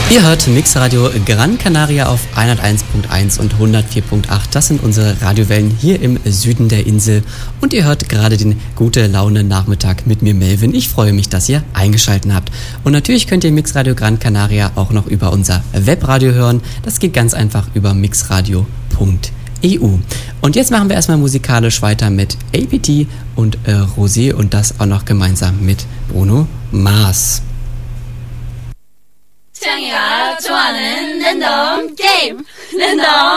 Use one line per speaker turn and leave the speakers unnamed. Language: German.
Ihr hört Mixradio Gran Canaria auf 101.1 und 104.8. Das sind unsere Radiowellen hier im Süden der Insel. Und ihr hört gerade den Gute Laune Nachmittag mit mir, Melvin. Ich freue mich, dass ihr eingeschaltet habt. Und natürlich könnt ihr Mixradio Gran Canaria auch noch über unser Webradio hören. Das geht ganz einfach über mixradio.eu. Und jetzt machen wir erstmal musikalisch weiter mit APT und Rosé und das auch noch gemeinsam mit Bruno Mars.
창이가 좋아하는 랜덤 게임 랜덤